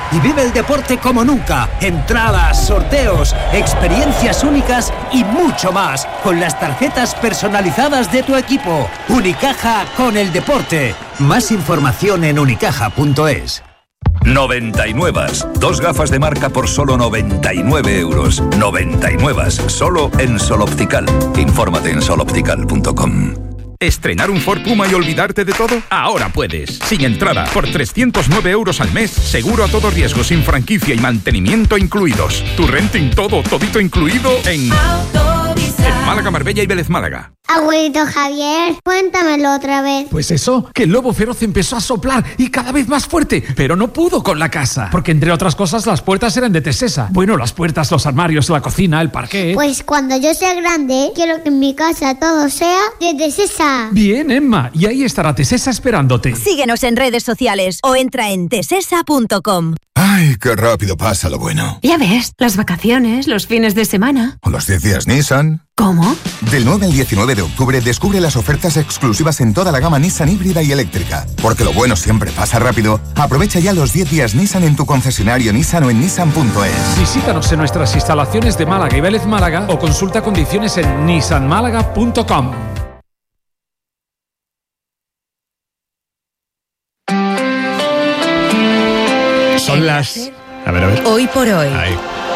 y vive el deporte como nunca. Entradas, sorteos, experiencias únicas y mucho más con las tarjetas personalizadas de tu equipo. Unicaja con el deporte. Más información en unicaja.es. 99. 2 gafas de marca por solo 99 euros. 99. Solo en Sol Optical. Infórmate en soloptical.com. ¿Estrenar un Ford Puma y olvidarte de todo? Ahora puedes. Sin entrada, por 309 euros al mes, seguro a todo riesgo, sin franquicia y mantenimiento incluidos. Tu renting todo, todito incluido en Málaga, Marbella y Vélez Málaga. Abuelito Javier, cuéntamelo otra vez. Pues eso, que el lobo feroz empezó a soplar y cada vez más fuerte, pero no pudo con la casa, porque entre otras cosas las puertas eran de Tesesa. Bueno, las puertas, los armarios, la cocina, el parquet. Pues cuando yo sea grande, quiero que en mi casa todo sea de Tesesa. Bien, Emma, y ahí estará Tesesa esperándote. Síguenos en redes sociales o entra en tesesa.com. ¡Ay, qué rápido pasa lo bueno! Ya ves, las vacaciones, los fines de semana. ¿O los 10 días Nissan? ¿Cómo? Del 9 al 19 de octubre descubre las ofertas exclusivas en toda la gama Nissan híbrida y eléctrica. Porque lo bueno siempre pasa rápido. Aprovecha ya los 10 días Nissan en tu concesionario Nissan o en nissan.es. Visítanos en nuestras instalaciones de Málaga y Vélez Málaga o consulta condiciones en nissanmálaga.com. Son las... A ver. Hoy por hoy. Ahí.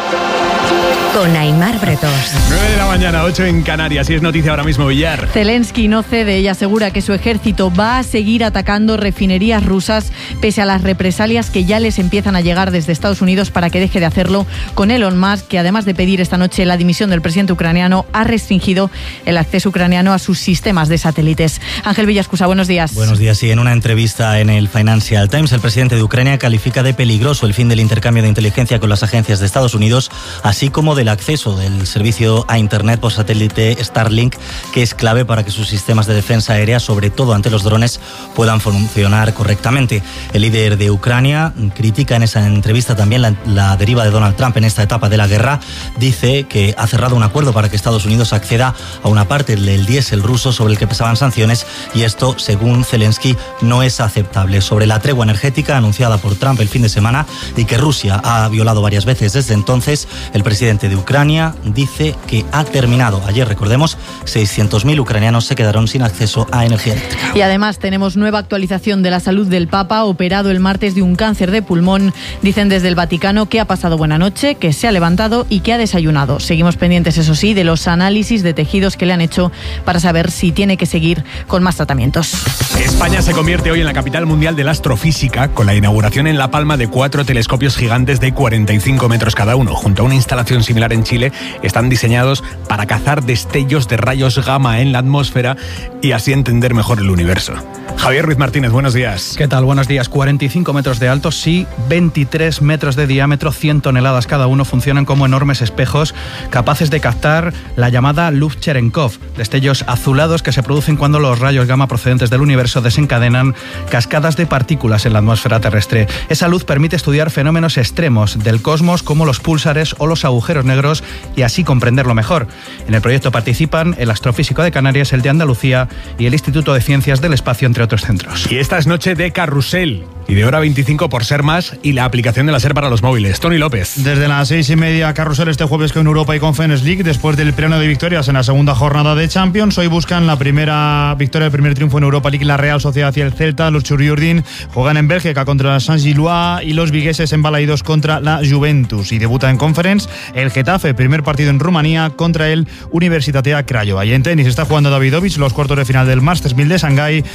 Con Aimar Bretos. 9 de la mañana, 8 en Canarias, y es noticia ahora mismo, Villar. Zelensky no cede y asegura que su ejército va a seguir atacando refinerías rusas pese a las represalias que ya les empiezan a llegar desde Estados Unidos para que deje de hacerlo, con Elon Musk, que además de pedir esta noche la dimisión del presidente ucraniano, ha restringido el acceso ucraniano a sus sistemas de satélites. Ángel Villascusa, buenos días. Buenos días. Sí, en una entrevista en el Financial Times, el presidente de Ucrania califica de peligroso el fin del intercambio de inteligencia con las agencias de Estados Unidos, así como del acceso del servicio a Internet por satélite Starlink, que es clave para que sus sistemas de defensa aérea, sobre todo ante los drones, puedan funcionar correctamente. El líder de Ucrania critica en esa entrevista también la deriva de Donald Trump en esta etapa de la guerra. Dice que ha cerrado un acuerdo para que Estados Unidos acceda a una parte del diésel ruso sobre el que pesaban sanciones, y esto, según Zelensky, no es aceptable. Sobre la tregua energética anunciada por Trump el fin de semana y que Rusia ha violado varias veces desde entonces, el presidente de Ucrania dice que ha terminado. Ayer, recordemos, 600.000 ucranianos se quedaron sin acceso a energía eléctrica. Y además tenemos nueva actualización de la salud del Papa, operado el martes de un cáncer de pulmón. Dicen desde el Vaticano que ha pasado buena noche, que se ha levantado y que ha desayunado. Seguimos pendientes, eso sí, de los análisis de tejidos que le han hecho para saber si tiene que seguir con más tratamientos. España se convierte hoy en la capital mundial de la astrofísica, con la inauguración en La Palma de 4 telescopios gigantes de 45 metros cada uno. Junto a una instalación similar en Chile, están diseñados para cazar destellos de rayos gamma en la atmósfera y así entender mejor el universo. Javier Ruiz Martínez, buenos días. ¿Qué tal? Buenos días. 45 metros de alto, sí, 23 metros de diámetro, 100 toneladas cada uno, funcionan como enormes espejos capaces de captar la llamada luz Cherenkov, destellos azulados que se producen cuando los rayos gamma procedentes del universo desencadenan cascadas de partículas en la atmósfera terrestre. Esa luz permite estudiar fenómenos extremos del cosmos como los púlsares o los agujeros negros y así comprenderlo mejor. En el proyecto participan el Astrofísico de Canarias, el de Andalucía y el Instituto de Ciencias del Espacio, entre otros centros. Y esta es noche de carrusel y de hora 25 por Ser Más y la aplicación de la SER para los móviles. Tony López. Desde las 6:30 carrusel este jueves con Europa y Conference League, después del pleno de victorias en la segunda jornada de Champions. Hoy buscan la primera victoria, el primer triunfo en Europa League, la Real Sociedad y el Celta. Los Churiurdin juegan en Bélgica contra Saint-Gilloise y los vigueses en Balaidos contra la Juventus. Y debuta en Conference el Getafe, primer partido en Rumanía contra el Universitatea Craiova. Y en tenis está jugando Davidovich los cuartos de final del Masters 1000 de Shanghái.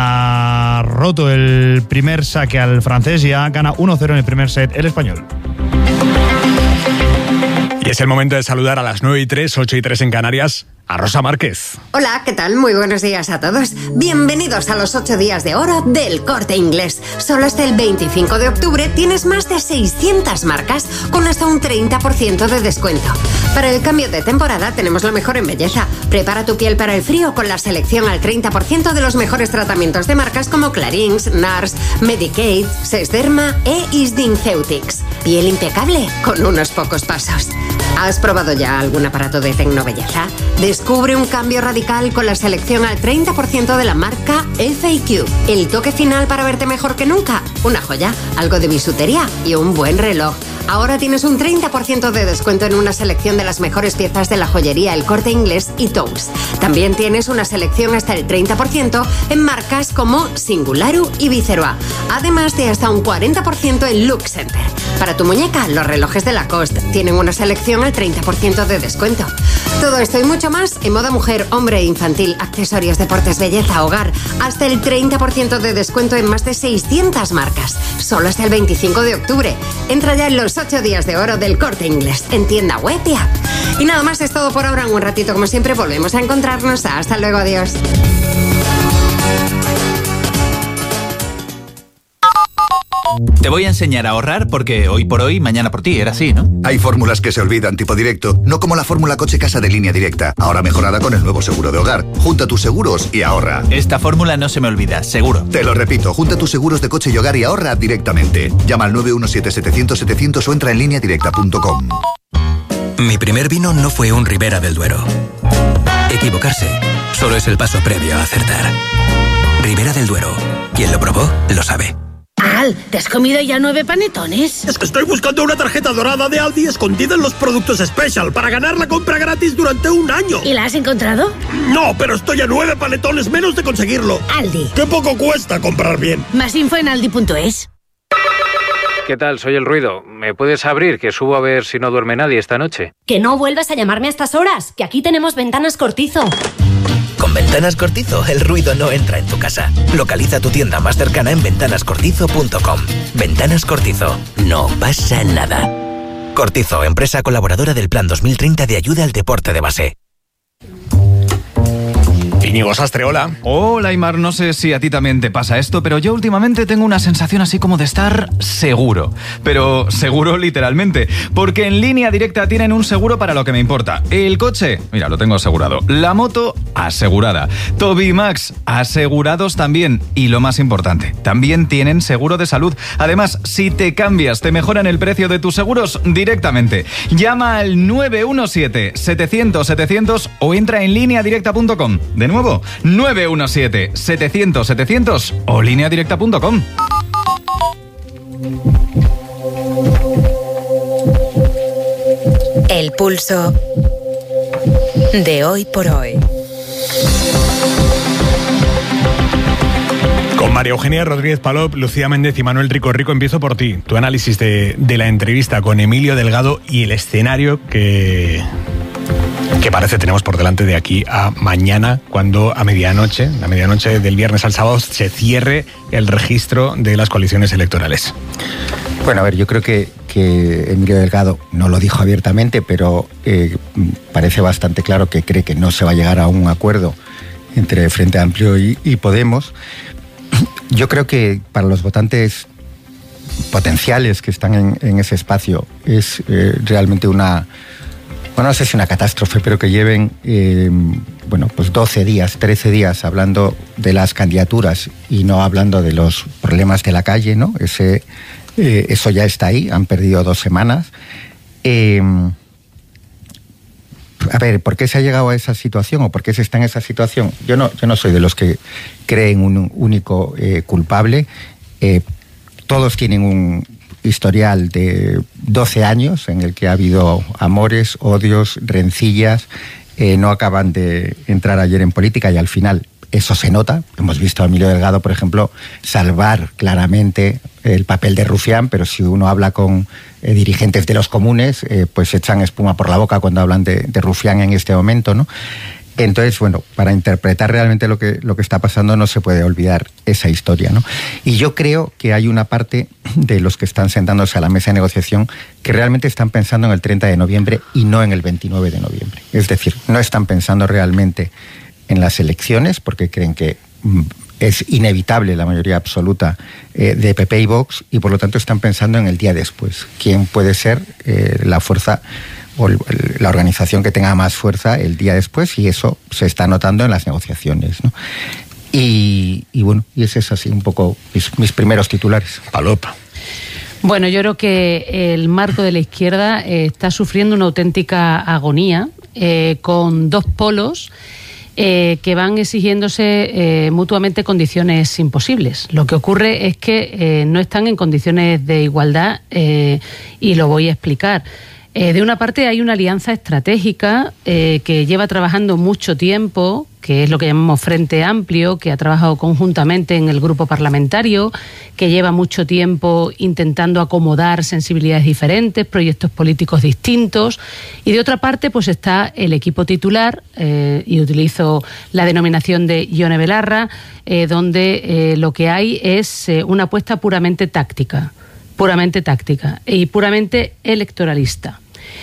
Ha roto el primer saque al francés, ya gana 1-0 en el primer set el español. Y es el momento de saludar a las 9:03, 8:03 en Canarias, a Rosa Márquez. Hola, ¿qué tal? Muy buenos días a todos. Bienvenidos a los 8 días de oro del Corte Inglés. Solo hasta el 25 de octubre tienes más de 600 marcas con hasta un 30% de descuento. Para el cambio de temporada tenemos lo mejor en belleza. Prepara tu piel para el frío con la selección al 30% de los mejores tratamientos de marcas como Clarins, NARS, Medicaid, Sesderma e Isdin Ceutics. Piel impecable con unos pocos pasos. ¿Has probado ya algún aparato de Tecnobelleza? Descubre un cambio radical con la selección al 30% de la marca FAQ. El toque final para verte mejor que nunca. Una joya, algo de bisutería y un buen reloj. Ahora tienes un 30% de descuento en una selección de las mejores piezas de la joyería El Corte Inglés y Tous. También tienes una selección hasta el 30% en marcas como Singularu y Viceroa. Además de hasta un 40% en Look Center. Para tu muñeca, los relojes de Lacoste tienen una selección al 30% de descuento. Todo esto y mucho más en moda mujer, hombre e infantil, accesorios, deportes, belleza, hogar. Hasta el 30% de descuento en más de 600 marcas. Solo hasta el 25 de octubre. Entra ya en los 8 días de oro del Corte Inglés, en tienda web y app. Y nada más, es todo por ahora. En un ratito, como siempre, volvemos a encontrarnos. Hasta luego, adiós. Te voy a enseñar a ahorrar porque hoy por hoy, mañana por ti, era así, ¿no? Hay fórmulas que se olvidan tipo directo, no como la fórmula coche-casa de Línea Directa, ahora mejorada con el nuevo seguro de hogar. Junta tus seguros y ahorra. Esta fórmula no se me olvida, seguro. Te lo repito, junta tus seguros de coche y hogar y ahorra directamente. Llama al 917-700-700 o entra en lineadirecta.com. Mi primer vino no fue un Ribera del Duero. Equivocarse solo es el paso previo a acertar. Ribera del Duero. Quien lo probó, lo sabe. Al, ¿te has comido ya 9 panetones? Es que estoy buscando una tarjeta dorada de Aldi escondida en los productos Special para ganar la compra gratis durante un año. ¿Y la has encontrado? No, pero estoy a 9 panetones menos de conseguirlo. Aldi. Qué poco cuesta comprar bien. Más info en aldi.es. ¿Qué tal? Soy El Ruido. ¿Me puedes abrir? Que subo a ver si no duerme nadie esta noche. Que no vuelvas a llamarme a estas horas, que aquí tenemos Ventanas Cortizo. Con Ventanas Cortizo, el ruido no entra en tu casa. Localiza tu tienda más cercana en ventanascortizo.com. Ventanas Cortizo. No pasa nada. Cortizo, empresa colaboradora del Plan 2030 de ayuda al deporte de base. Íñigo Sastre, hola. Hola, Aimar, no sé si a ti también te pasa esto, pero yo últimamente tengo una sensación así como de estar seguro. Pero seguro literalmente, porque en Línea Directa tienen un seguro para lo que me importa. El coche, mira, lo tengo asegurado. La moto, asegurada. Toby y Max, asegurados también. Y lo más importante, también tienen seguro de salud. Además, si te cambias, te mejoran el precio de tus seguros directamente. Llama al 917-700-700 o entra en lineadirecta.com. De nuevo, 917-700-700 o lineadirecta.com. El pulso de hoy por hoy. Con María Eugenia Rodríguez Palop, Lucía Méndez y Manuel Rico. Rico, empiezo por ti. Tu análisis de la entrevista con Emilio Delgado y el escenario que parece tenemos por delante de aquí a mañana, cuando a medianoche del viernes al sábado, se cierre el registro de las coaliciones electorales. Bueno, a ver, yo creo que Emilio Delgado no lo dijo abiertamente, pero parece bastante claro que cree que no se va a llegar a un acuerdo entre Frente Amplio y Podemos. Yo creo que para los votantes potenciales que están en ese espacio es realmente una... Bueno, no sé si una catástrofe, pero que lleven, pues 12 días, 13 días hablando de las candidaturas y no hablando de los problemas de la calle, ¿no? Eso ya está ahí, han perdido 2 semanas. A ver, ¿por qué se ha llegado a esa situación o por qué se está en esa situación? Yo no soy de los que creen un único culpable. Todos tienen un historial de 12 años en el que ha habido amores, odios, rencillas, no acaban de entrar ayer en política y al final eso se nota. Hemos visto a Emilio Delgado, por ejemplo, salvar claramente el papel de rufián, pero si uno habla con dirigentes de los comunes, pues echan espuma por la boca cuando hablan de rufián en este momento, ¿no? Entonces, bueno, para interpretar realmente lo que está pasando no se puede olvidar esa historia, ¿no? Y yo creo que hay una parte de los que están sentándose a la mesa de negociación que realmente están pensando en el 30 de noviembre y no en el 29 de noviembre. Es decir, no están pensando realmente en las elecciones porque creen que es inevitable la mayoría absoluta de PP y Vox y por lo tanto están pensando en el día después. ¿Quién puede ser la fuerza o la organización que tenga más fuerza el día después? Y eso se está notando en las negociaciones, ¿no? Y ese es así un poco mis primeros titulares. Palop. Bueno, yo creo que el marco de la izquierda está sufriendo una auténtica agonía con dos polos que van exigiéndose mutuamente condiciones imposibles. Lo que ocurre es que no están en condiciones de igualdad y lo voy a explicar. De una parte hay una alianza estratégica que lleva trabajando mucho tiempo, que es lo que llamamos Frente Amplio, que ha trabajado conjuntamente en el grupo parlamentario, que lleva mucho tiempo intentando acomodar sensibilidades diferentes, proyectos políticos distintos. Y de otra parte, pues está el equipo titular, y utilizo la denominación de Ione Belarra, donde lo que hay es una apuesta puramente táctica y puramente electoralista.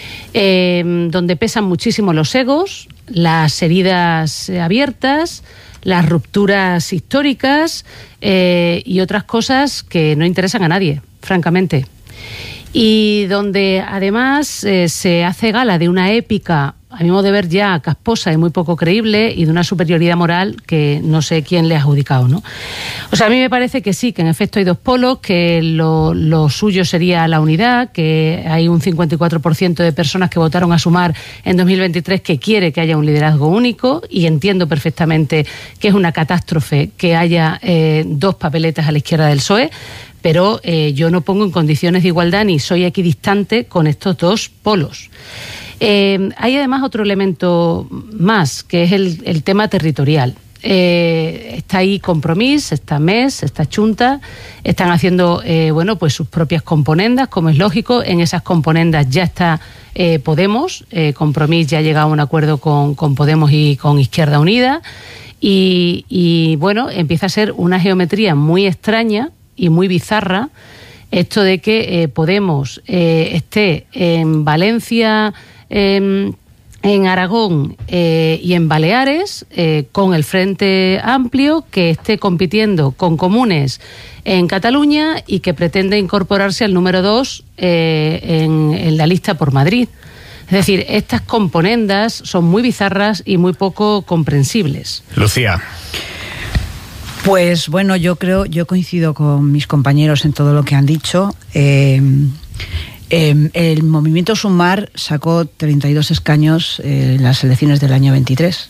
Donde pesan muchísimo los egos, las heridas abiertas, las rupturas históricas y otras cosas que no interesan a nadie, francamente. Y donde además se hace gala de una épica, a mi modo de ver, ya casposa y muy poco creíble, y de una superioridad moral que no sé quién le ha adjudicado, ¿no? O sea, a mí me parece que sí, que en efecto hay dos polos, que lo suyo sería la unidad, que hay un 54% de personas que votaron a Sumar en 2023 que quiere que haya un liderazgo único, y entiendo perfectamente que es una catástrofe que haya dos papeletas a la izquierda del PSOE, pero yo no pongo en condiciones de igualdad ni soy equidistante con estos dos polos. Hay además otro elemento más, que es el tema territorial. Está ahí Compromís, está MES, está Chunta, están haciendo pues sus propias componendas, como es lógico. En esas componendas ya está Podemos, Compromís ya ha llegado a un acuerdo con Podemos y con Izquierda Unida, y bueno, empieza a ser una geometría muy extraña y muy bizarra esto de que Podemos esté en Valencia, en Aragón y en Baleares, con el Frente Amplio, que esté compitiendo con Comunes en Cataluña y que pretende incorporarse al número 2 en la lista por Madrid. Es decir, estas componendas son muy bizarras y muy poco comprensibles. Lucía. Pues bueno, yo coincido con mis compañeros en todo lo que han dicho. El movimiento Sumar sacó 32 escaños en las elecciones del año 23.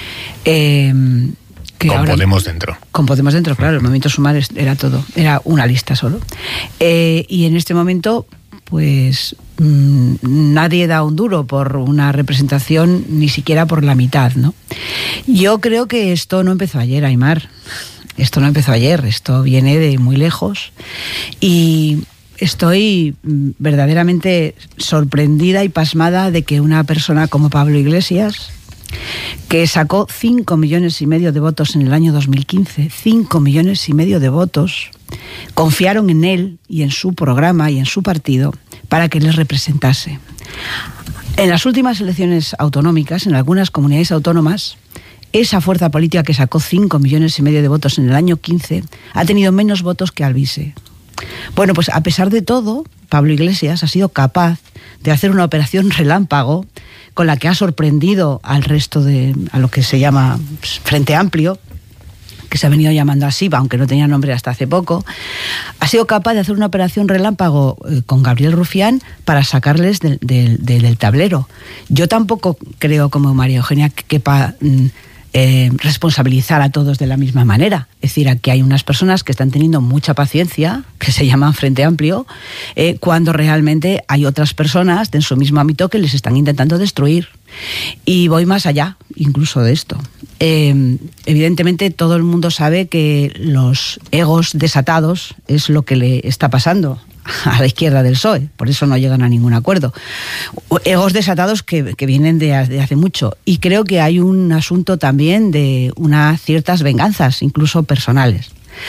Con Podemos dentro. Con Podemos dentro, claro. El movimiento Sumar era todo, era una lista solo. Y en este momento, pues nadie da un duro por una representación, ni siquiera por la mitad, ¿no? Yo creo que esto no empezó ayer, Aimar. Esto no empezó ayer, esto viene de muy lejos. Y estoy verdaderamente sorprendida y pasmada de que una persona como Pablo Iglesias, que sacó 5,5 millones de votos en el año 2015, 5,5 millones de votos, confiaron en él y en su programa y en su partido para que les representase. En las últimas elecciones autonómicas, en algunas comunidades autónomas, esa fuerza política que sacó 5,5 millones de votos en el año 15 ha tenido menos votos que Alvise. Bueno, pues a pesar de todo, Pablo Iglesias ha sido capaz de hacer una operación relámpago con la que ha sorprendido al resto a lo que se llama Frente Amplio, que se ha venido llamando así, aunque no tenía nombre hasta hace poco. Ha sido capaz de hacer una operación relámpago con Gabriel Rufián para sacarles del tablero. Yo tampoco creo, como María Eugenia, que quepa responsabilizar a todos de la misma manera. Es decir, aquí hay unas personas que están teniendo mucha paciencia, que se llaman Frente Amplio, cuando realmente hay otras personas de su mismo ámbito que les están intentando destruir. Y voy más allá, incluso de esto. Evidentemente todo el mundo sabe que los egos desatados es lo que le está pasando a la izquierda del PSOE, por eso no llegan a ningún acuerdo. Egos desatados que vienen de hace mucho, y creo que hay un asunto también de unas ciertas venganzas, incluso personales.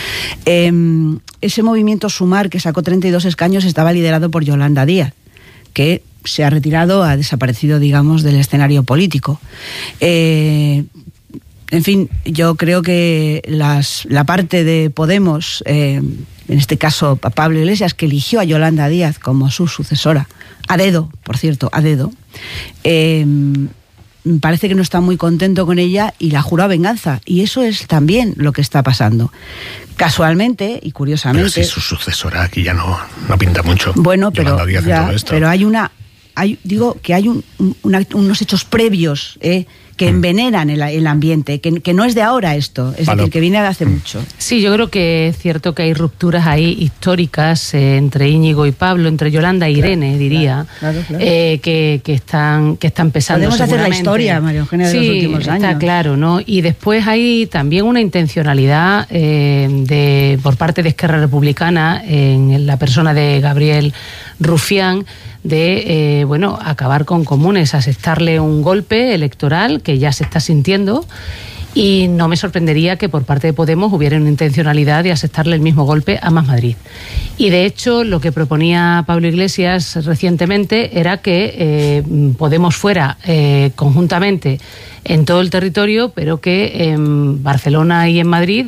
Ese movimiento Sumar, que sacó 32 escaños, estaba liderado por Yolanda Díaz, que se ha retirado, ha desaparecido, digamos, del escenario político. En fin, yo creo que la parte de Podemos, en este caso Pablo Iglesias, que eligió a Yolanda Díaz como su sucesora, a dedo, por cierto, a dedo, parece que no está muy contento con ella y la jura venganza. Y eso es también lo que está pasando. Casualmente y curiosamente... Pero si su sucesora aquí ya no pinta mucho. Bueno, pero hay unos hechos previos, que envenenan el ambiente, que no es de ahora esto, es decir, que viene de hace mucho. Sí, yo creo que es cierto que hay rupturas ahí históricas entre Íñigo y Pablo, entre Yolanda e Irene, diría, claro. Que están pesando. Podemos hacer la historia, María Eugenia, de los últimos años. Está claro, ¿no? Y después hay también una intencionalidad por parte de Esquerra Republicana, en la persona de Gabriel Rufián, de acabar con Comunes, asestarle un golpe electoral que ya se está sintiendo, y no me sorprendería que por parte de Podemos hubiera una intencionalidad de asestarle el mismo golpe a Más Madrid. Y de hecho lo que proponía Pablo Iglesias recientemente era que Podemos fuera conjuntamente en todo el territorio, pero que en Barcelona y en Madrid,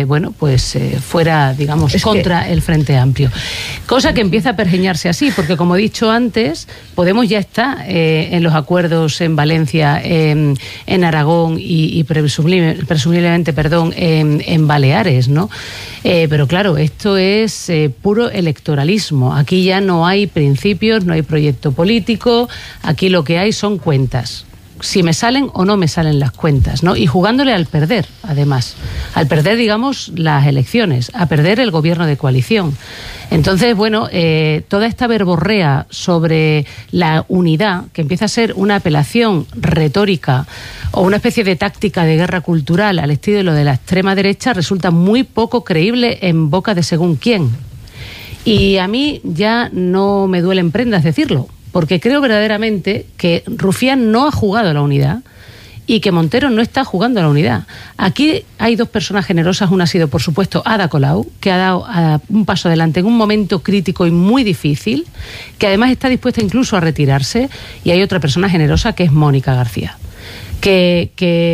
fuera, digamos, contra el Frente Amplio. Cosa que empieza a pergeñarse así, porque como he dicho antes, Podemos ya está en los acuerdos en Valencia, en Aragón y presumiblemente, en Baleares, ¿no? Pero claro, esto es puro electoralismo. Aquí ya no hay principios, no hay proyecto político, aquí lo que hay son cuentas. Si me salen o no me salen las cuentas, ¿no? Y jugándole al perder, además. Al perder, digamos, las elecciones, a perder el gobierno de coalición. Entonces, toda esta verborrea sobre la unidad, que empieza a ser una apelación retórica o una especie de táctica de guerra cultural al estilo de la extrema derecha, resulta muy poco creíble en boca de según quién. Y a mí ya no me duele en prendas decirlo, porque creo verdaderamente que Rufián no ha jugado a la unidad y que Montero no está jugando a la unidad. Aquí hay dos personas generosas. Una ha sido, por supuesto, Ada Colau, que ha dado un paso adelante en un momento crítico y muy difícil, que además está dispuesta incluso a retirarse, y hay otra persona generosa que es Mónica García, que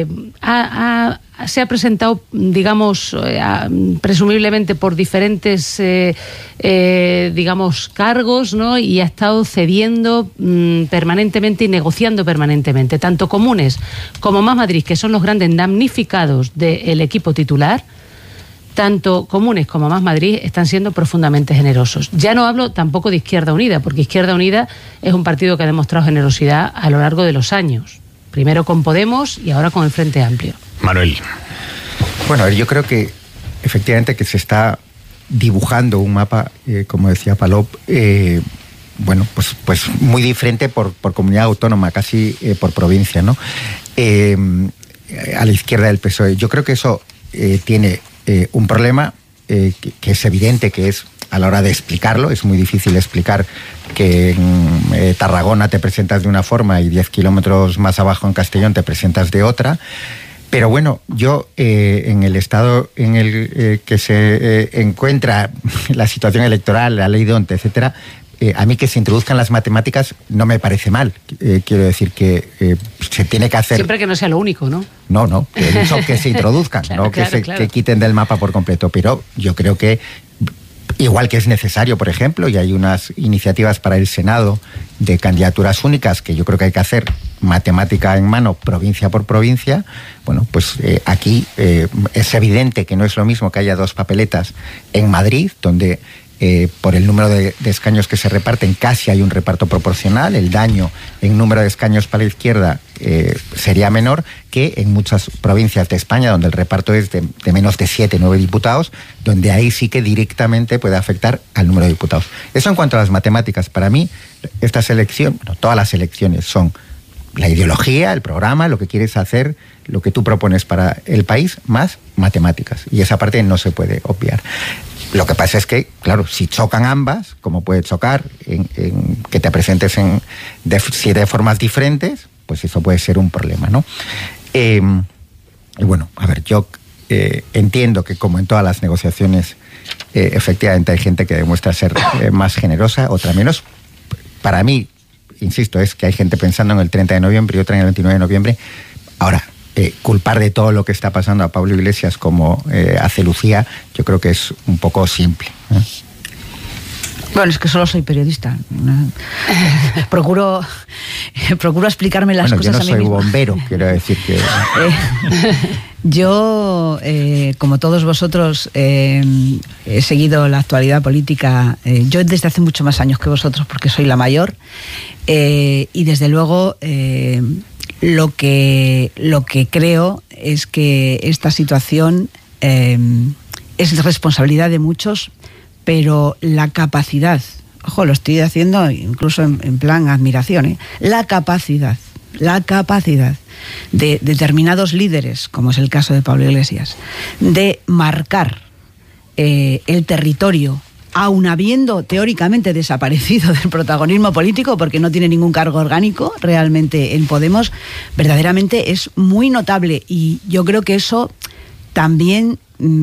se ha presentado, digamos, presumiblemente por diferentes, cargos, ¿no? Y ha estado cediendo permanentemente y negociando permanentemente. Tanto Comunes como Más Madrid, que son los grandes damnificados del equipo titular, tanto Comunes como Más Madrid están siendo profundamente generosos. Ya no hablo tampoco de Izquierda Unida, porque Izquierda Unida es un partido que ha demostrado generosidad a lo largo de los años. Primero con Podemos y ahora con el Frente Amplio. Manuel. Bueno, yo creo que efectivamente que se está dibujando un mapa, como decía Palop, pues muy diferente por comunidad autónoma, casi por provincia, ¿no? A la izquierda del PSOE. Yo creo que eso tiene un problema que es evidente, que es a la hora de explicarlo. Es muy difícil explicar que en Tarragona te presentas de una forma y 10 kilómetros más abajo en Castellón te presentas de otra. Pero bueno, yo en el estado en el que se encuentra la situación electoral, la ley DONT, etcétera, a mí que se introduzcan las matemáticas no me parece mal. Quiero decir que se tiene que hacer... Siempre que no sea lo único, ¿no? No, que se introduzcan, claro, no que que quiten del mapa por completo. Pero yo creo que igual que es necesario, por ejemplo, y hay unas iniciativas para el Senado de candidaturas únicas que yo creo que hay que hacer matemática en mano, provincia por provincia. Bueno, pues aquí es evidente que no es lo mismo que haya dos papeletas en Madrid, donde por el número de escaños que se reparten casi hay un reparto proporcional. El daño en número de escaños para la izquierda sería menor que en muchas provincias de España, donde el reparto es de menos de 7, 9 diputados, donde ahí sí que directamente puede afectar al número de diputados. Eso en cuanto a las matemáticas. Para mí, estas elecciones, todas las elecciones son la ideología, el programa, lo que quieres hacer, lo que tú propones para el país, más matemáticas. Y esa parte no se puede obviar. Lo que pasa es que, claro, si chocan ambas, como puede chocar en que te presentes de 7 formas diferentes, pues eso puede ser un problema, ¿no? Y bueno, a ver, yo entiendo que como en todas las negociaciones, efectivamente hay gente que demuestra ser más generosa, otra menos. Para mí, insisto, es que hay gente pensando en el 30 de noviembre y otra en el 29 de noviembre. Ahora, culpar de todo lo que está pasando a Pablo Iglesias como hace Lucía, yo creo que es un poco simple. Bueno, es que solo soy periodista. Procuro explicarme las cosas a mí misma. Yo no soy bombero, quiero decir que... Yo, como todos vosotros, he seguido la actualidad política, yo desde hace mucho más años que vosotros, porque soy la mayor, y desde luego lo que creo es que esta situación es responsabilidad de muchos, pero la capacidad, ojo, lo estoy haciendo incluso en plan admiración, la capacidad de determinados líderes, como es el caso de Pablo Iglesias, de marcar el territorio, aun habiendo teóricamente desaparecido del protagonismo político, porque no tiene ningún cargo orgánico realmente en Podemos, verdaderamente es muy notable, y yo creo que eso también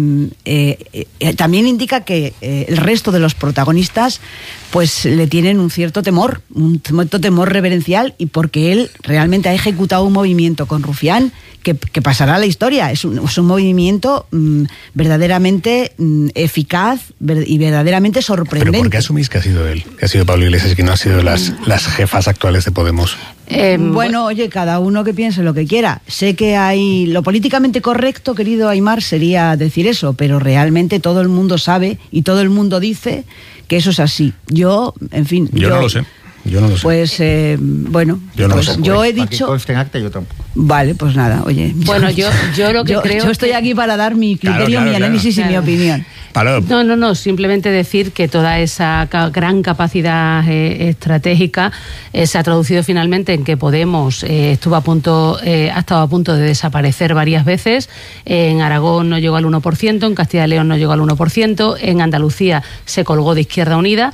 indica que el resto de los protagonistas pues le tienen un cierto temor reverencial, y porque él realmente ha ejecutado un movimiento con Rufián que pasará a la historia. Es un movimiento verdaderamente eficaz y verdaderamente sorprendente. ¿Pero por qué asumís que ha sido él, que ha sido Pablo Iglesias, y que no ha sido las jefas actuales de Podemos? Bueno, oye, cada uno que piense lo que quiera. Sé que hay... Lo políticamente correcto, querido Aimar, sería decir eso, pero realmente todo el mundo sabe y todo el mundo dice que eso es así. Yo, en fin... Yo no lo sé. Pues, bueno, yo, no pues lo sé. Yo he dicho... Yo tampoco. Vale, pues nada, oye. Bueno, yo lo que creo... Yo estoy aquí para dar mi criterio, mi análisis y mi opinión. No, simplemente decir que toda esa gran capacidad estratégica se ha traducido finalmente en que Podemos ha estado a punto de desaparecer varias veces. En Aragón no llegó al 1%, en Castilla y León no llegó al 1%, en Andalucía se colgó de Izquierda Unida,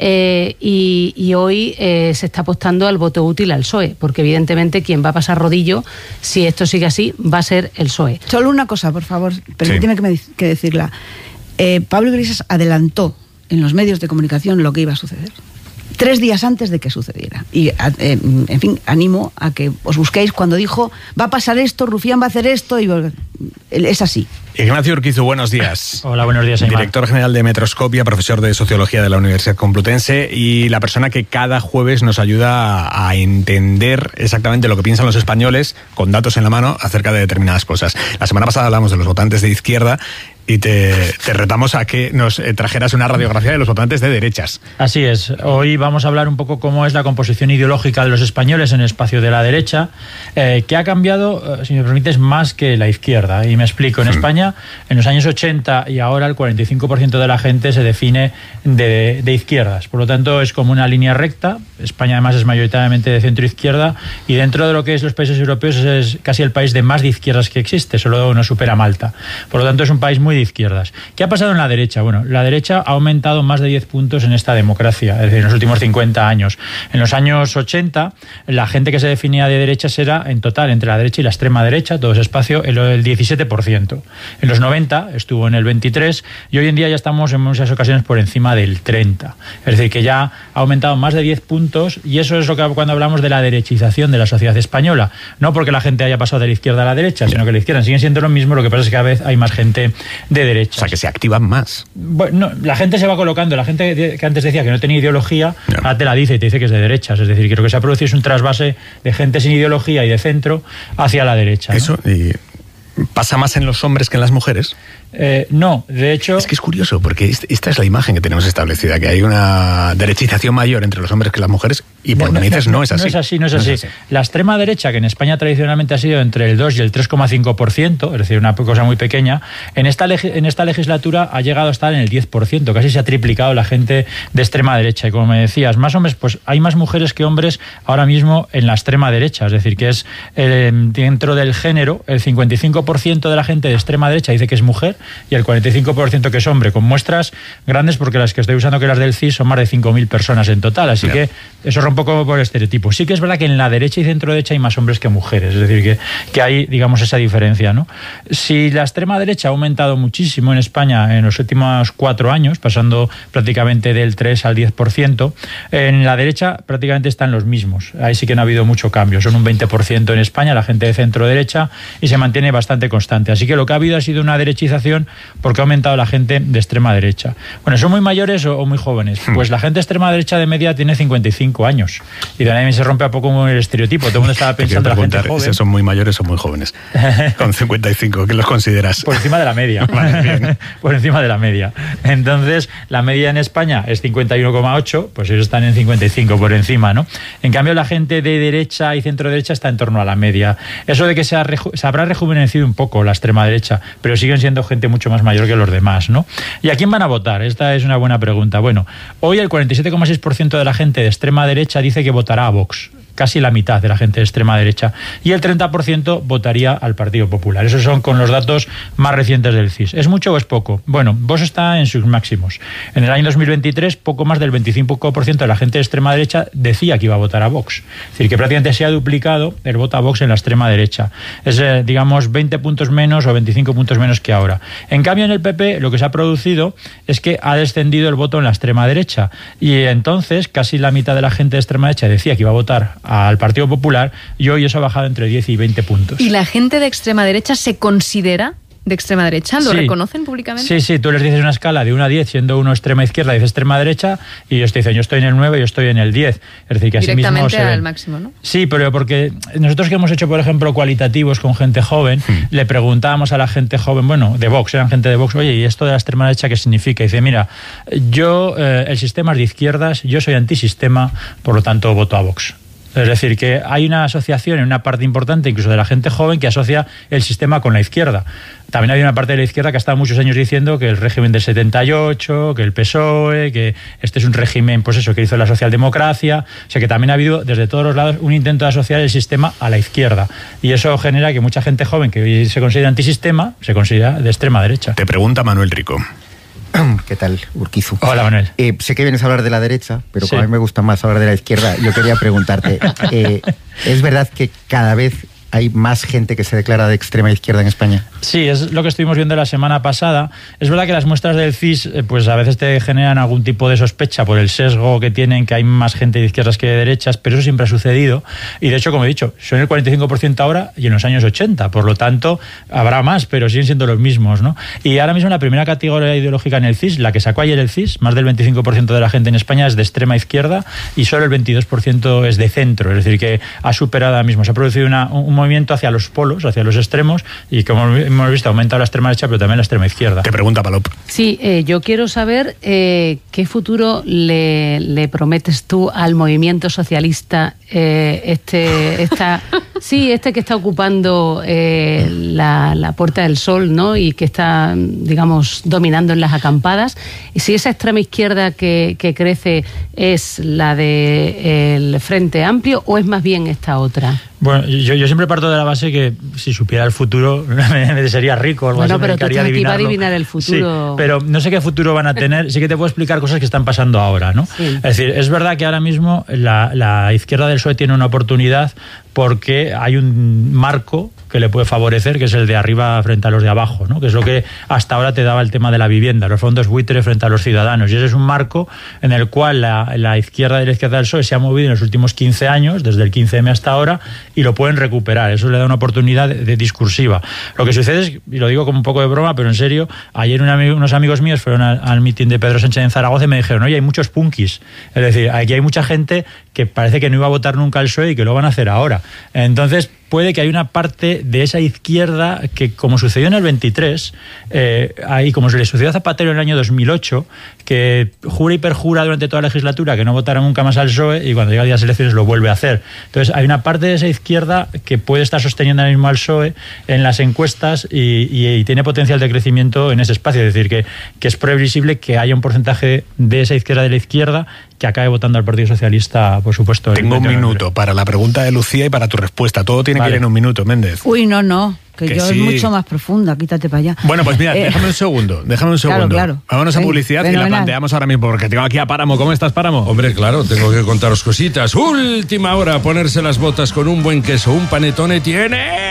y hoy se está apostando al voto útil al PSOE, porque evidentemente quien va a pasar rodillo, si esto sigue así, va a ser el PSOE. Solo una cosa, por favor, permíteme que decirla. Pablo Iglesias adelantó en los medios de comunicación lo que iba a suceder 3 días antes de que sucediera, y en fin, animo a que os busquéis cuando dijo va a pasar esto, Rufián va a hacer esto, y es así. Ignacio Urquizu, buenos días. Hola, buenos días, Aimar. Director general de Metroscopia, profesor de Sociología de la Universidad Complutense, y la persona que cada jueves nos ayuda a entender exactamente lo que piensan los españoles, con datos en la mano, acerca de determinadas cosas. La semana pasada hablamos de los votantes de izquierda y te retamos a que nos trajeras una radiografía de los votantes de derechas. Así es. Hoy vamos a hablar un poco cómo es la composición ideológica de los españoles en el espacio de la derecha, que ha cambiado, si me permites, más que la izquierda. Y me explico. En España, en los años 80 y ahora, el 45% de la gente se define de izquierdas. Por lo tanto, es como una línea recta. España, además, es mayoritariamente de centro-izquierda, y dentro de lo que es los países europeos es casi el país de más de izquierdas que existe. Solo nos supera Malta. Por lo tanto, es un país muy de izquierdas. ¿Qué ha pasado en la derecha? Bueno, la derecha ha aumentado más de 10 puntos en esta democracia, es decir, en los últimos 50 años. En los años 80, la gente que se definía de derechas era, en total, entre la derecha y la extrema derecha, todo ese espacio, el 17%. En los 90 estuvo en el 23%, y hoy en día ya estamos en muchas ocasiones por encima del 30%. Es decir, que ya ha aumentado más de 10 puntos, y eso es lo que cuando hablamos de la derechización de la sociedad española. No porque la gente haya pasado de la izquierda a la derecha, sino que la izquierda sigue siendo lo mismo, lo que pasa es que cada vez hay más gente de derecha. O sea, que se activan más. Bueno, la gente se va colocando. La gente que antes decía que no tenía ideología, ahora te la dice y te dice que es de derechas. Es decir, que lo que se ha producido es un trasvase de gente sin ideología y de centro hacia la derecha, ¿no? Eso, y ¿pasa más en los hombres que en las mujeres? No, de hecho... Es que es curioso, porque esta es la imagen que tenemos establecida, que hay una derechización mayor entre los hombres que las mujeres, y por lo que dices no es así. No es así. La extrema derecha, que en España tradicionalmente ha sido entre el 2 y el 3,5%, es decir, una cosa muy pequeña, en esta legislatura ha llegado a estar en el 10%, casi se ha triplicado la gente de extrema derecha. Y como me decías, más hombres, pues hay más mujeres que hombres ahora mismo en la extrema derecha, es decir, que es dentro del género, el 55% de la gente de extrema derecha dice que es mujer, y el 45% que es hombre, con muestras grandes, porque las que estoy usando, que las del CIS, son más de 5.000 personas en total, así que eso rompe un poco por el estereotipo. Sí que es verdad que en la derecha y centro derecha hay más hombres que mujeres, es decir, que hay, digamos, esa diferencia, ¿no? Si la extrema derecha ha aumentado muchísimo en España en los últimos 4 años, pasando prácticamente del 3 al 10%, en la derecha prácticamente están los mismos. Ahí sí que no ha habido mucho cambio, son un 20% en España, la gente de centro derecha, y se mantiene bastante constante. Así que lo que ha habido ha sido una derechización votación porque ha aumentado la gente de extrema derecha. Bueno, ¿son muy mayores o muy jóvenes? Pues la gente de extrema derecha de media tiene 55 años. Y de ahí se rompe a poco el estereotipo. Todo el mundo estaba pensando en la gente joven. Si son muy mayores o muy jóvenes. Con 55, ¿qué los consideras? Por encima de la media. Vale, por encima de la media. Entonces, la media en España es 51,8, pues ellos están en 55 por encima, ¿no? En cambio, la gente de derecha y centro derecha está en torno a la media. Eso de que se habrá rejuvenecido un poco la extrema derecha, pero siguen siendo gente mucho más mayor que los demás, ¿no? ¿Y a quién van a votar? Esta es una buena pregunta. Bueno, hoy el 47,6% de la gente de extrema derecha dice que votará a Vox. Casi la mitad de la gente de extrema derecha, y el 30% votaría al Partido Popular. Esos son con los datos más recientes del CIS. ¿Es mucho o es poco? Bueno, Vox está en sus máximos. En el año 2023, poco más del 25% de la gente de extrema derecha decía que iba a votar a Vox. Es decir, que prácticamente se ha duplicado el voto a Vox en la extrema derecha. Es, digamos, 20 puntos menos o 25 puntos menos que ahora. En cambio, en el PP, lo que se ha producido es que ha descendido el voto en la extrema derecha. Y entonces, casi la mitad de la gente de extrema derecha decía que iba a votar al Partido Popular, y hoy eso ha bajado entre 10 y 20 puntos. ¿Y la gente de extrema derecha se considera de extrema derecha? ¿Lo reconocen públicamente? Sí, tú les dices una escala de 1 a 10, siendo uno extrema izquierda y dices extrema derecha, y ellos te dicen, yo estoy en el 9, yo estoy en el 10. Es decir, que así mismo directamente al máximo, ¿no? Sí, pero porque nosotros que hemos hecho, por ejemplo, cualitativos con gente joven, le preguntábamos a la gente joven, bueno, de Vox, eran gente de Vox, oye, ¿y esto de la extrema derecha qué significa? Y dice, mira, yo, el sistema es de izquierdas, yo soy antisistema, por lo tanto voto a Vox. Es decir, que hay una asociación en una parte importante, incluso de la gente joven, que asocia el sistema con la izquierda. También hay una parte de la izquierda que ha estado muchos años diciendo que el régimen del 78, que el PSOE, que este es un régimen, pues eso, que hizo la socialdemocracia. O sea, que también ha habido desde todos los lados un intento de asociar el sistema a la izquierda. Y eso genera que mucha gente joven que hoy se considera antisistema, se considera de extrema derecha. Te pregunta Manuel Rico. ¿Qué tal, Urquizu? Hola, Manuel. Sé que vienes a hablar de la derecha, pero Sí. como a mí me gusta más hablar de la izquierda, yo quería preguntarte, ¿es verdad que cada vez hay más gente que se declara de extrema izquierda en España? Sí, es lo que estuvimos viendo la semana pasada. Es verdad que las muestras del CIS pues a veces te generan algún tipo de sospecha por el sesgo que tienen, que hay más gente de izquierdas que de derechas, pero eso siempre ha sucedido. Y de hecho, como he dicho, son el 45% ahora y en los años 80. Por lo tanto, habrá más, pero siguen siendo los mismos, ¿no? Y ahora mismo la primera categoría ideológica en el CIS, la que sacó ayer el CIS, más del 25% de la gente en España es de extrema izquierda y solo el 22% es de centro. Es decir, que ha superado ahora mismo. Se ha producido un movimiento hacia los polos, hacia los extremos, y como hemos visto, ha aumentado la extrema derecha, pero también la extrema izquierda. Te pregunta Palop. Sí, yo quiero saber qué futuro le prometes tú al movimiento socialista, este que está ocupando la Puerta del Sol, ¿no? Y que está, digamos, dominando en las acampadas. Y si esa extrema izquierda que crece es la del Frente Amplio, o es más bien esta otra. Bueno, yo siempre parto de la base que si supiera el futuro sería rico o algo bueno, así. Pero tú estás aquí para adivinar el Sí, futuro. pero no sé qué futuro van a tener. Sí que te puedo explicar cosas que están pasando ahora, ¿no? Sí. Es decir, es verdad que ahora mismo la izquierda del PSOE tiene una oportunidad porque hay un marco que le puede favorecer, que es el de arriba frente a los de abajo, ¿no? Que es lo que hasta ahora te daba el tema de la vivienda, los fondos buitre frente a los ciudadanos. Y ese es un marco en el cual la izquierda de la izquierda del PSOE se ha movido en los últimos 15 años, desde el 15M hasta ahora, y lo pueden recuperar. Eso le da una oportunidad de discursiva. Lo que sucede es, y lo digo como un poco de broma, pero en serio, ayer unos amigos míos fueron al mitin de Pedro Sánchez en Zaragoza y me dijeron, oye, hay muchos punkis. Es decir, aquí hay mucha gente que parece que no iba a votar nunca al PSOE y que lo van a hacer ahora. Entonces, puede que haya una parte de esa izquierda que, como sucedió en el 23, ahí como se le sucedió a Zapatero en el año 2008, que jura y perjura durante toda la legislatura que no votará nunca más al PSOE y cuando llega el día de las elecciones lo vuelve a hacer. Entonces, hay una parte de esa izquierda que puede estar sosteniendo ahora mismo al PSOE en las encuestas y tiene potencial de crecimiento en ese espacio. Es decir, que es previsible que haya un porcentaje de esa izquierda de la izquierda que acabe votando al Partido Socialista, por supuesto. Tengo un minuto para la pregunta de Lucía y para tu respuesta. Todo tiene que ir en un minuto, Méndez. Uy, no. Que yo sí. es mucho más profunda, quítate para allá. Bueno, pues mira, déjame un segundo. Claro. Vámonos a publicidad y la planteamos ahora mismo, porque tengo aquí a Páramo. ¿Cómo estás, Páramo? Hombre, claro, tengo que contaros cositas. Última hora, ponerse las botas con un buen queso, un panetone tiene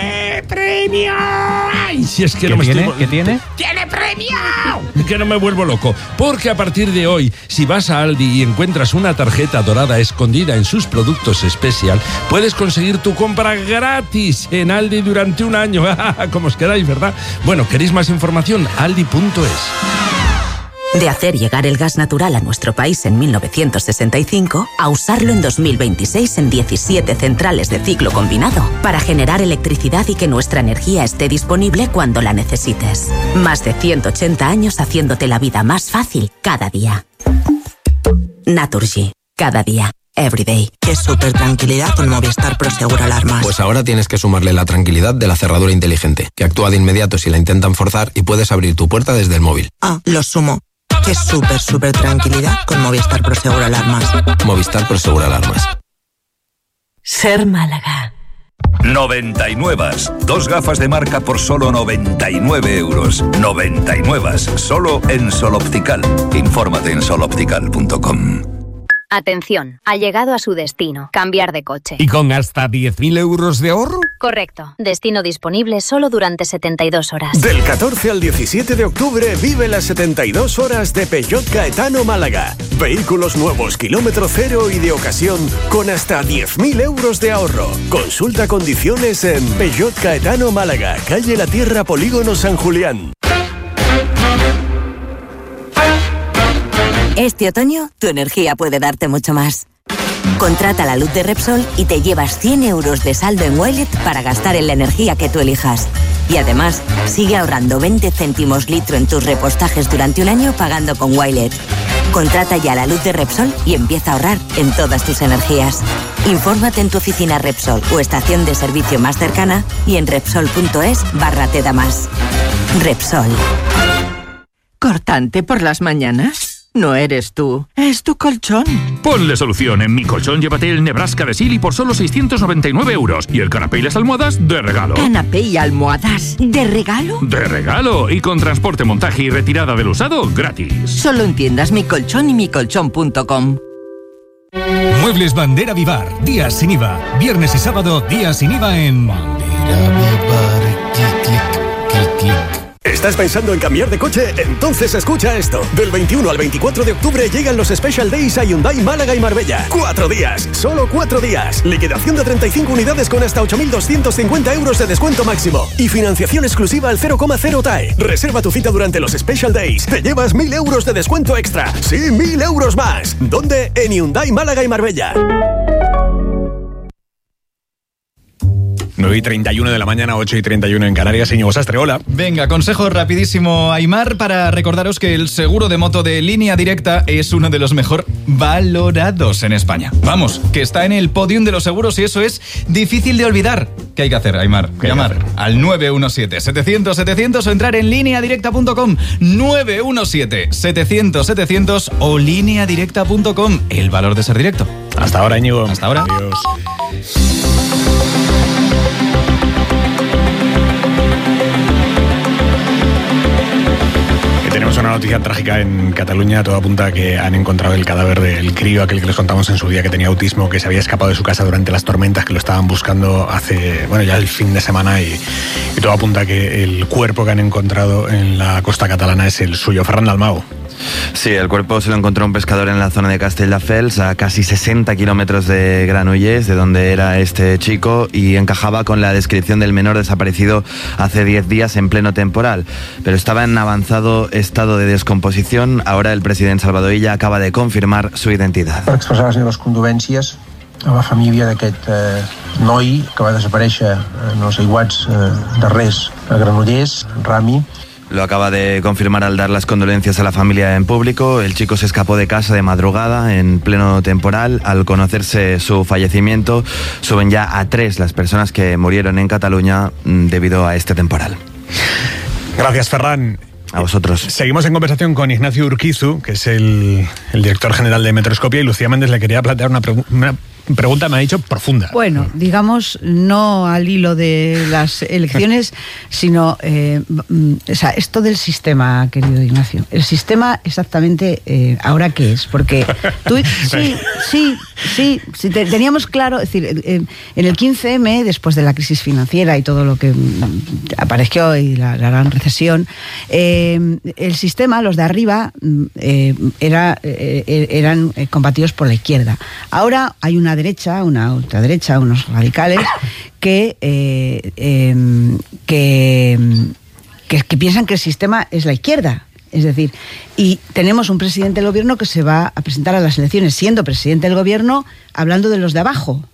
¡Tiene premio! ¡Ay, si es que ¿Qué no me tiene? estoy... ¿Qué tiene? ¡Tiene premio! Que no me vuelvo loco. Porque a partir de hoy, si vas a Aldi y encuentras una tarjeta dorada escondida en sus productos especial, puedes conseguir tu compra gratis en Aldi durante un año. ¿Cómo os quedáis, verdad? Bueno, ¿queréis más información? Aldi.es. De hacer llegar el gas natural a nuestro país en 1965 a usarlo en 2026 en 17 centrales de ciclo combinado para generar electricidad y que nuestra energía esté disponible cuando la necesites. Más de 180 años haciéndote la vida más fácil cada día. Naturgy. Cada día. Everyday. Qué súper tranquilidad con Movistar Prosegur Alarmas. Pues ahora tienes que sumarle la tranquilidad de la cerradura inteligente, que actúa de inmediato si la intentan forzar y puedes abrir tu puerta desde el móvil. Ah, lo sumo. Qué súper tranquilidad con Movistar Prosegur Alarmas. Movistar Prosegur Alarmas. Ser Málaga. 99. 2 gafas de marca por solo 99 euros. 99. Solo en Sol Optical. Infórmate en soloptical.com. Atención, ha llegado a su destino, cambiar de coche. ¿Y con hasta 10.000 euros de ahorro? Correcto. Destino disponible solo durante 72 horas. Del 14 al 17 de octubre vive las 72 horas de Peugeot Caetano Málaga. Vehículos nuevos, kilómetro cero y de ocasión con hasta 10.000 euros de ahorro. Consulta condiciones en Peugeot Caetano Málaga, calle La Tierra, Polígono San Julián. Este otoño, tu energía puede darte mucho más. Contrata la luz de Repsol y te llevas 100 euros de saldo en Wilet para gastar en la energía que tú elijas. Y además, sigue ahorrando 20 céntimos litro en tus repostajes durante un año pagando con Wilet. Contrata ya la luz de Repsol y empieza a ahorrar en todas tus energías. Infórmate en tu oficina Repsol o estación de servicio más cercana y en Repsol.es/te da más. Repsol. ¿Cortante por las mañanas? No eres tú, es tu colchón. Ponle solución. En Mi Colchón llévate el Nebraska de Silly por solo 699 euros. Y el canapé y las almohadas de regalo. ¿Canapé y almohadas de regalo? ¡De regalo! Y con transporte, montaje y retirada del usado gratis. Solo en tiendas Mi Colchón y micolchón.com. Muebles Bandera Vivar. Días sin IVA. Viernes y sábado, días sin IVA en Bandera Vivar. ¿Estás pensando en cambiar de coche? Entonces escucha esto. Del 21 al 24 de octubre llegan los Special Days a Hyundai Málaga y Marbella. 4 días, solo 4 días. Liquidación de 35 unidades con hasta 8.250 euros de descuento máximo. Y financiación exclusiva al 0,0 TAE. Reserva tu cita durante los Special Days. Te llevas 1.000 euros de descuento extra. Sí, 1.000 euros más. ¿Dónde? En Hyundai Málaga y Marbella. 9:31 de la mañana, 8:31 en Canarias. Íñigo Sastre, hola. Venga, consejo rapidísimo, Aimar, para recordaros que el seguro de moto de Línea Directa es uno de los mejor valorados en España. Vamos, que está en el podium de los seguros y eso es difícil de olvidar. ¿Qué hay que hacer, Aimar? Llamar al 917-700-700 o entrar en lineadirecta.com. 917-700-700 o lineadirecta.com. El valor de ser directo. Hasta ahora, Íñigo. Hasta ahora. Adiós. Tenemos una noticia trágica en Cataluña. Todo apunta a que han encontrado el cadáver del crío, aquel que les contamos en su día que tenía autismo, que se había escapado de su casa durante las tormentas, que lo estaban buscando hace, ya el fin de semana, y todo apunta a que el cuerpo que han encontrado en la costa catalana es el suyo. Ferran Dalmau. Sí, el cuerpo se lo encontró un pescador en la zona de Castelldefels, a casi 60 kilómetros de Granollers, de donde era este chico, y encajaba con la descripción del menor desaparecido hace 10 días en pleno temporal. Pero estaba en avanzado estado de descomposición. Ahora el president Salvador Illa acaba de confirmar su identitat. Per expressar les meves condolències a la família d'aquest noi que va desaparèixer en els aiguats darrers a Granollers, Rami. Lo acaba de confirmar al dar las condolencias a la familia en público. El chico se escapó de casa de madrugada en pleno temporal. Al conocerse su fallecimiento, suben ya a 3 las personas que murieron en Cataluña debido a este temporal. Gracias, Ferran. A vosotros. Seguimos en conversación con Ignacio Urquizu, que es el director general de Metroscopia, y Lucía Méndez le quería plantear una pregunta, me ha dicho, profunda. Bueno, digamos, no al hilo de las elecciones, sino o sea, esto del sistema, querido Ignacio. El sistema exactamente, ¿ahora qué es? Porque tú, sí, teníamos claro, es decir, en el 15M, después de la crisis financiera y todo lo que apareció y la gran recesión, el sistema, los de arriba, eran combatidos por la izquierda. Ahora hay una derecha, una ultraderecha, unos radicales que piensan que el sistema es la izquierda. Es decir, y tenemos un presidente del gobierno que se va a presentar a las elecciones siendo presidente del gobierno, hablando de los de abajo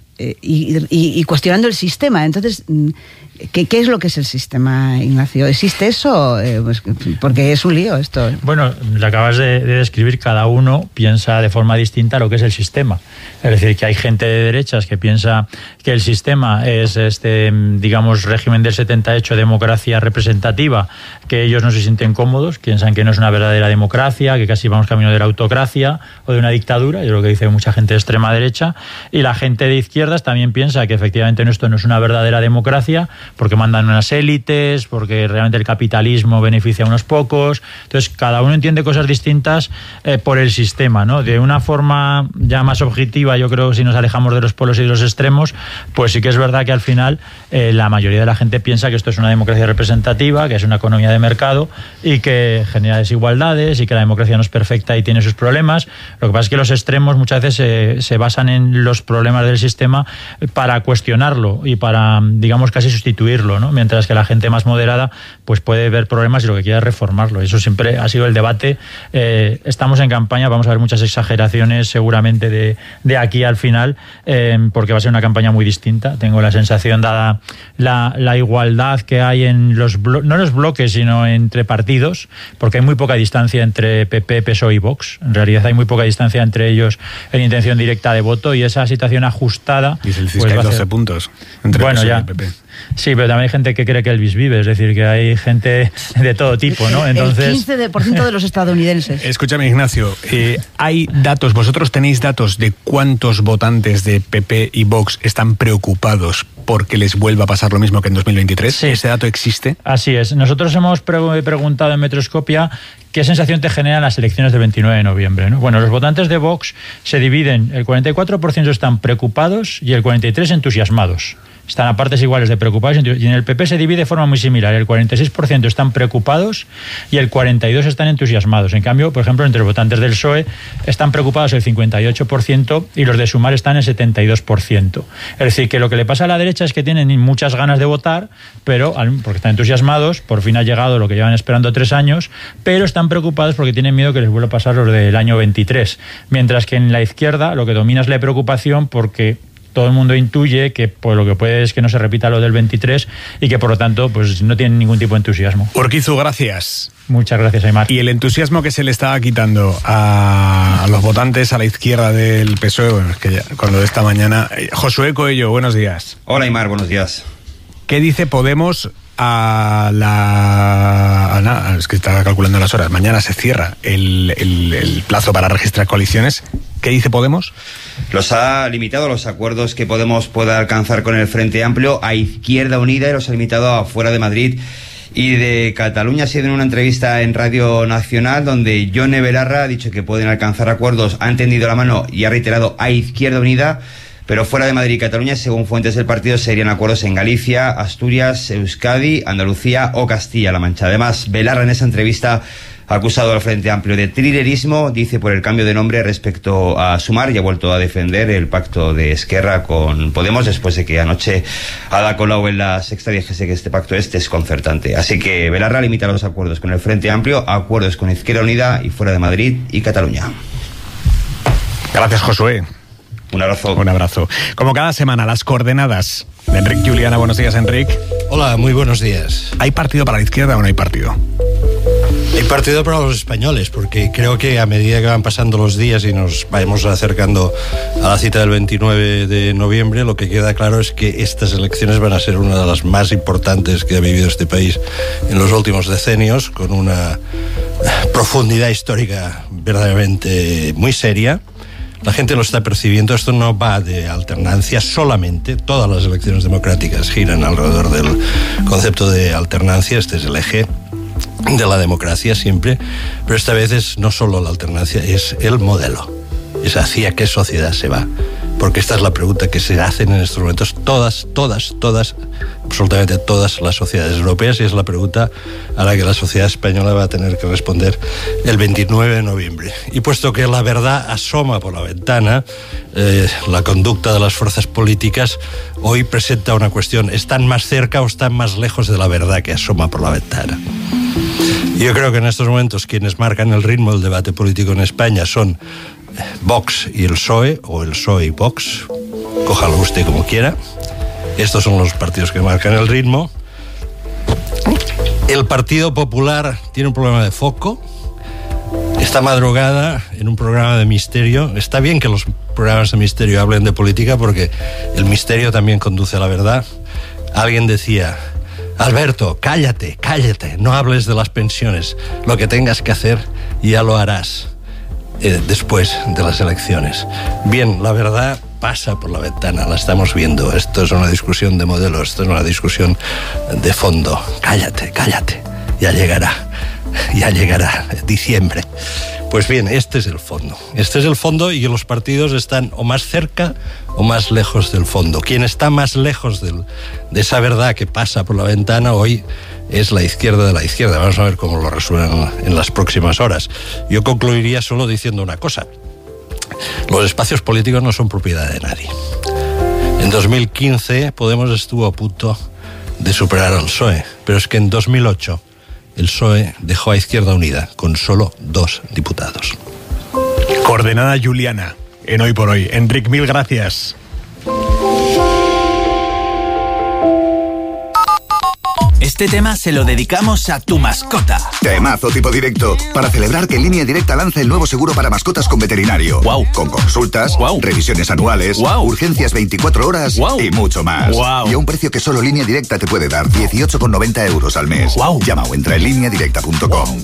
y cuestionando el sistema. Entonces, ¿qué es lo que es el sistema, Ignacio? ¿Existe eso? Pues, porque es un lío esto. Bueno, lo acabas de describir, cada uno piensa de forma distinta lo que es el sistema. Es decir, que hay gente de derechas que piensa que el sistema es este, digamos, régimen del 78, democracia representativa, que ellos no se sienten cómodos, piensan que no es una verdadera democracia, que casi vamos camino de la autocracia o de una dictadura, yo creo que dice mucha gente de extrema derecha, y la gente de izquierdas también piensa que efectivamente esto no es una verdadera democracia, porque mandan unas élites, porque realmente el capitalismo beneficia a unos pocos. Entonces, cada uno entiende cosas distintas por el sistema, ¿no? De una forma ya más objetiva, yo creo, si nos alejamos de los polos y de los extremos, pues sí que es verdad que al final la mayoría de la gente piensa que esto es una democracia representativa, que es una economía de mercado y que genera desigualdades y que la democracia no es perfecta y tiene sus problemas. Lo que pasa es que los extremos muchas veces se basan en los problemas del sistema para cuestionarlo y para, digamos, casi sustituirlo, ¿no? Mientras que la gente más moderada pues puede ver problemas y lo que quiere es reformarlo. Eso siempre ha sido el debate. Estamos en campaña, vamos a ver muchas exageraciones seguramente de aquí al final, porque va a ser una campaña muy distinta. Tengo la sensación, dada la igualdad que hay en no en los bloques, sino entre partidos, porque hay muy poca distancia entre PP, PSOE y Vox. En realidad hay muy poca distancia entre ellos en intención directa de voto, y esa situación ajustada... Dice el fiscal, pues 12 puntos entre PSOE y PP. Sí, pero también hay gente que cree que Elvis vive, es decir, que hay gente de todo tipo, ¿no? Entonces... El 15% de los estadounidenses. Escúchame, Ignacio, hay datos, vosotros tenéis datos de cuántos votantes de PP y Vox están preocupados porque les vuelva a pasar lo mismo que en 2023. Sí. ¿Ese dato existe? Así es. Nosotros hemos preguntado en Metroscopia qué sensación te generan las elecciones del 29 de noviembre, ¿no? Bueno, los votantes de Vox se dividen, el 44% están preocupados y el 43% entusiasmados. Están a partes iguales de preocupados, y en el PP se divide de forma muy similar. El 46% están preocupados y el 42% están entusiasmados. En cambio, por ejemplo, entre los votantes del PSOE están preocupados el 58% y los de Sumar están el 72%. Es decir, que lo que le pasa a la derecha es que tienen muchas ganas de votar, pero porque están entusiasmados, por fin ha llegado lo que llevan esperando 3 años, pero están preocupados porque tienen miedo que les vuelva a pasar lo del año 23. Mientras que en la izquierda lo que domina es la preocupación, porque todo el mundo intuye que pues, lo que puede es que no se repita lo del 23 y que por lo tanto pues no tienen ningún tipo de entusiasmo. Urquizu, gracias. Muchas gracias, Aymar. Y el entusiasmo que se le está quitando a los votantes a la izquierda del PSOE, bueno, es que ya, con lo de esta mañana. Josué Coello, buenos días. Hola, Aymar, buenos días. ¿Qué dice Podemos es que estaba calculando las horas, mañana se cierra el plazo para registrar coaliciones? ¿Qué dice Podemos? Los ha limitado los acuerdos que Podemos pueda alcanzar con el Frente Amplio a Izquierda Unida, y los ha limitado a fuera de Madrid y de Cataluña. Ha sido en una entrevista en Radio Nacional donde Yone Belarra ha dicho que pueden alcanzar acuerdos, ha tendido la mano y ha reiterado a Izquierda Unida, pero fuera de Madrid y Cataluña, según fuentes del partido, serían acuerdos en Galicia, Asturias, Euskadi, Andalucía o Castilla-La Mancha. Además, Belarra en esa entrevista ha acusado al Frente Amplio de trilerismo, dice, por el cambio de nombre respecto a Sumar, y ha vuelto a defender el pacto de Esquerra con Podemos después de que anoche Ada Colau en La Sexta dijese que este pacto es desconcertante. Así que Belarra limita los acuerdos con el Frente Amplio a acuerdos con Izquierda Unida y fuera de Madrid y Cataluña. Gracias, Josué. Un abrazo. Un abrazo. Como cada semana, las coordenadas de Enric Juliana. Buenos días, Enric. Hola, muy buenos días. ¿Hay partido para la izquierda o no hay partido? Hay partido para los españoles, porque creo que a medida que van pasando los días y nos vamos acercando a la cita del 29 de noviembre, lo que queda claro es que estas elecciones van a ser una de las más importantes que ha vivido este país en los últimos decenios, con una profundidad histórica verdaderamente muy seria. La gente lo está percibiendo. Esto no va de alternancia solamente. Todas las elecciones democráticas giran alrededor del concepto de alternancia. Este es el eje de la democracia siempre. Pero esta vez es no solo la alternancia, es el modelo. Es hacia qué sociedad se va. Porque esta es la pregunta que se hacen en estos momentos todas, absolutamente todas las sociedades europeas, y es la pregunta a la que la sociedad española va a tener que responder el 29 de noviembre. Y puesto que la verdad asoma por la ventana, la conducta de las fuerzas políticas hoy presenta una cuestión: ¿están más cerca o están más lejos de la verdad que asoma por la ventana? Yo creo que en estos momentos quienes marcan el ritmo del debate político en España son Vox y el PSOE, o el PSOE y Vox, cójalo usted como quiera. Estos son los partidos que marcan el ritmo. El Partido Popular tiene un problema de foco. Esta madrugada, en un programa de misterio, está bien que los programas de misterio hablen de política porque el misterio también conduce a la verdad. Alguien decía: Alberto, cállate, no hables de las pensiones. Lo que tengas que hacer ya lo harás después de las elecciones. Bien, la verdad pasa por la ventana, la estamos viendo. Esto es una discusión de modelos, esto es una discusión de fondo. Cállate, ya llegará diciembre. Pues bien, este es el fondo, y los partidos están o más cerca o más lejos del fondo. Quien está más lejos de esa verdad que pasa por la ventana hoy es la izquierda de la izquierda. Vamos a ver cómo lo resuelven en las próximas horas. Yo concluiría solo diciendo una cosa: los espacios políticos no son propiedad de nadie. En 2015 Podemos estuvo a punto de superar al PSOE, pero es que en 2008 el PSOE dejó a Izquierda Unida con solo 2 diputados. Coordenada Juliana, en Hoy por Hoy. Enric, mil gracias. Este tema se lo dedicamos a tu mascota. Temazo tipo directo, para celebrar que Línea Directa lanza el nuevo seguro para mascotas con veterinario. Wow. Con consultas, revisiones anuales, urgencias 24 horas y mucho más. Y a un precio que solo Línea Directa te puede dar: 18,90 euros al mes. Llama o entra en lineadirecta.com.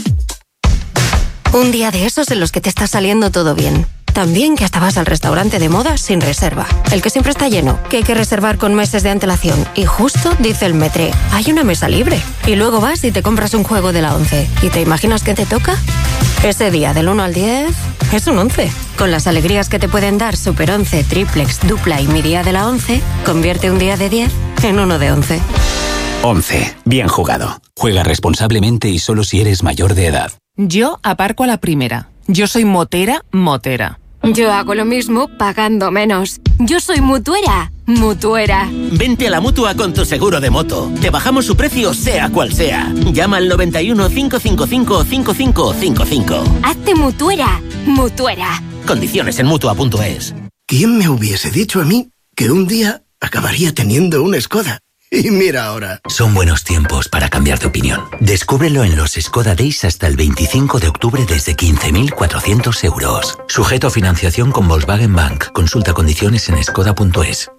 Un día de esos en los que te está saliendo todo bien. También que hasta vas al restaurante de moda sin reserva. El que siempre está lleno, que hay que reservar con meses de antelación. Y justo dice el Metre: hay una mesa libre. Y luego vas y te compras un juego de la 11. ¿Y te imaginas qué te toca? Ese día del 1 al 10 es un 11. Con las alegrías que te pueden dar Super 11, Triplex, Dupla y Mi Día de la 11, convierte un día de 10 en uno de 11. 11. Bien jugado. Juega responsablemente y solo si eres mayor de edad. Yo aparco a la primera. Yo soy motera. Yo hago lo mismo pagando menos. Yo soy mutuera. Vente a la Mutua con tu seguro de moto. Te bajamos su precio sea cual sea. Llama al 91 555 5555. Hazte mutuera. Condiciones en Mutua.es. ¿Quién me hubiese dicho a mí que un día acabaría teniendo una Skoda? Y mira ahora. Son buenos tiempos para cambiar de opinión. Descúbrelo en los Skoda Days hasta el 25 de octubre desde 15.400 euros. Sujeto a financiación con Volkswagen Bank. Consulta condiciones en skoda.es.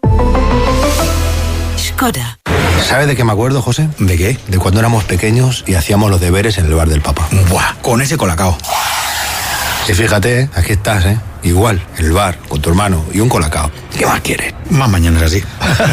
Skoda. ¿Sabe de qué me acuerdo, José? ¿De qué? De cuando éramos pequeños y hacíamos los deberes en el bar del Papa. ¡Buah! Con ese colacao. Y fíjate, aquí estás, ¿eh? Igual, en el bar, con tu hermano y un colacao. ¿Qué más quieres? Más mañanas así.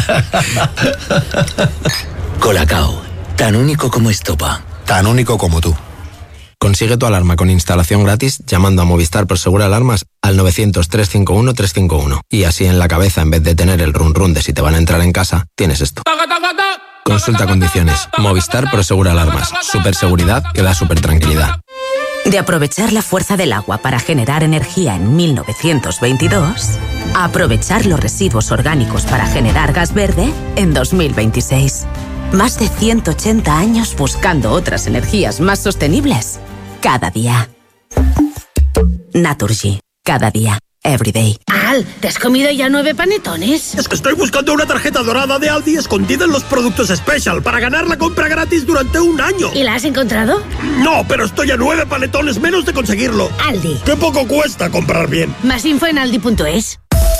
Colacao, tan único como Estopa. Tan único como tú. Consigue tu alarma con instalación gratis llamando a Movistar Prosegur Alarmas al 900-351-351. Y así en la cabeza, en vez de tener el run run de si te van a entrar en casa, tienes esto. Consulta condiciones. Movistar Prosegur Alarmas. Superseguridad que da super tranquilidad. De aprovechar la fuerza del agua para generar energía en 1922, a aprovechar los residuos orgánicos para generar gas verde en 2026. Más de 180 años buscando otras energías más sostenibles. Cada día. Naturgy. Cada día. Everyday. Al, ¿te has comido ya 9 panetones? Es que estoy buscando una tarjeta dorada de Aldi escondida en los productos Special para ganar la compra gratis durante un año. ¿Y la has encontrado? No, pero estoy a 9 panetones menos de conseguirlo. Aldi. ¡Qué poco cuesta comprar bien! Más info en aldi.es.